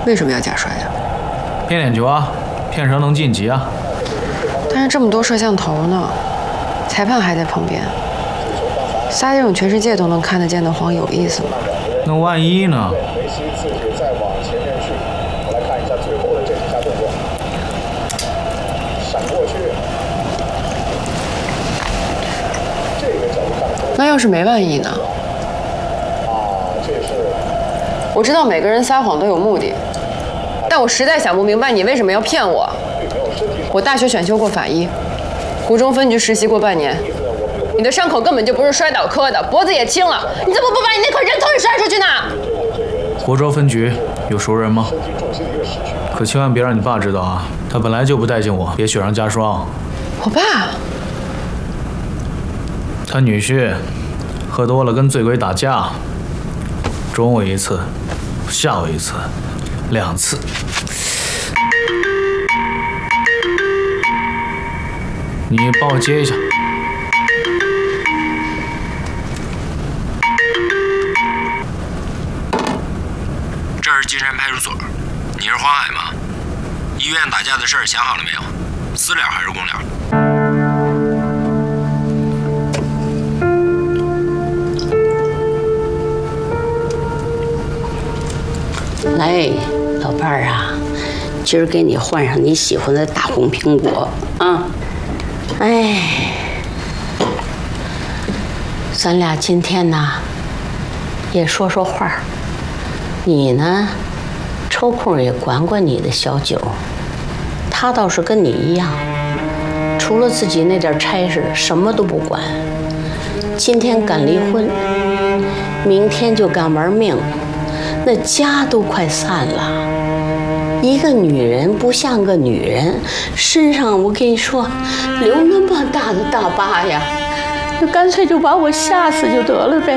为什么要假摔呀？ 骗点球啊，骗蛇能晋级啊。 但是这么多摄像头呢，裁判还在旁边，撒这种全世界都能看得见的谎有意思吗？ 那万一呢？ 梅西自己再往前面去，我来看一下最后的这几下动作，闪过去，这个角度看得那要是没万一呢？ 这是我知道每个人撒谎都有目的，但我实在想不明白你为什么要骗我。我大学选修过法医，湖中分局实习过半年。你的伤口根本就不是摔倒磕的，脖子也青了，你怎么不把你那颗人头也摔出去呢？ 湖州分局有熟人吗？可千万别让你爸知道啊，他本来就不待见我，别雪上加霜。 我爸？ 他女婿喝多了跟醉鬼打架，中午一次，下午一次，2次。你帮我接一下。 这是金山派出所，你是黄海吗？医院打架的事儿想好了没有？私了还是公了？ 来，老伴儿啊，今儿给你换上你喜欢的大红苹果啊！哎，咱俩今天呢也说说话。你呢，抽空也管管你的小九。他倒是跟你一样，除了自己那点差事，什么都不管。今天敢离婚，明天就敢玩命，那家都快散了。一个女人不像个女人，身上我跟你说留那么大的大疤呀，那干脆就把我吓死就得了呗。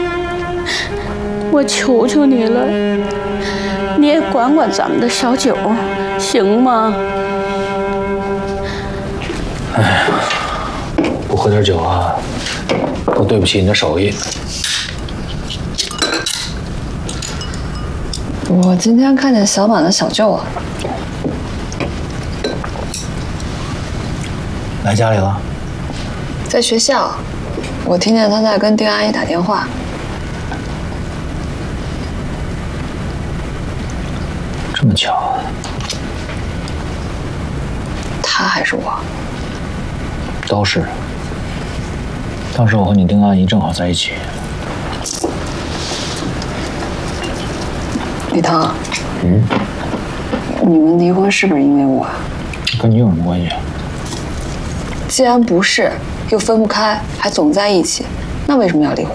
我求求你了，你也管管咱们的小九，行吗？ 哎呀，不喝点酒啊，都对不起你的手艺。 我今天看见小满的小舅了， 来家里了？ 在学校，我听见他在跟丁阿姨打电话。 这么巧， 他还是我？ 都是。当时我和你丁阿姨正好在一起。 李腾，你们离婚是不是因为我？ 跟你有什么关系啊？ 既然不是，又分不开，还总在一起，那为什么要离婚？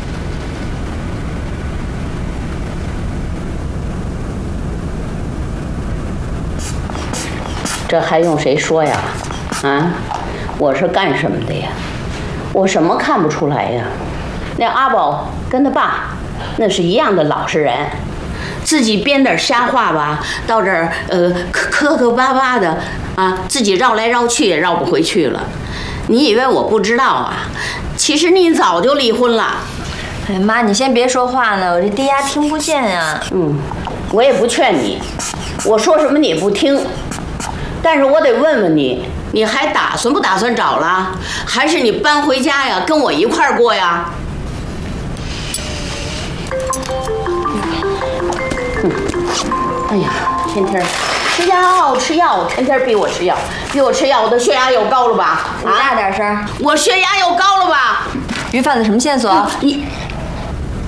这还用谁说呀？啊，我是干什么的呀？我什么看不出来呀？那阿宝跟他爸那是一样的老实人，自己编点瞎话吧，到这儿磕巴巴的啊，自己绕来绕去也绕不回去了。你以为我不知道啊？其实你早就离婚了。 哎妈，你先别说话呢，我这低压听不见呀。 我也不劝你，我说什么你不听。但是我得问问你，你还打算不打算找了？还是你搬回家呀，跟我一块儿过呀？哎呀，天天吃药，天天逼我吃药，我的血压又高了吧？ 你大点声！ 我血压又高了吧？ 于贩子什么线索？